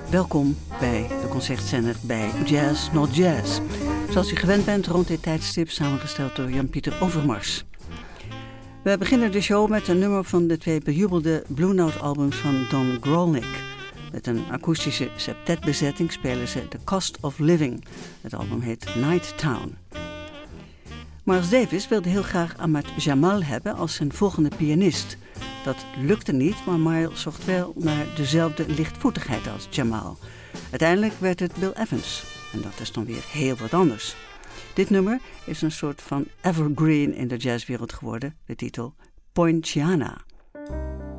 Welkom bij de concertzender bij Jazz Not Jazz. Zoals u gewend bent rond dit tijdstip, samengesteld door Jan-Pieter Overmars. We beginnen de show met een nummer van de 2 bejubelde Blue Note albums van Don Grolnick. Met een akoestische septetbezetting spelen ze The Cost of Living. Het album heet Night Town. Miles Davis wilde heel graag Ahmad Jamal hebben als zijn volgende pianist. Dat lukte niet, maar Miles zocht wel naar dezelfde lichtvoetigheid als Jamal. Uiteindelijk werd het Bill Evans. En dat is dan weer heel wat anders. Dit nummer is een soort van evergreen in de jazzwereld geworden. De titel Poinciana.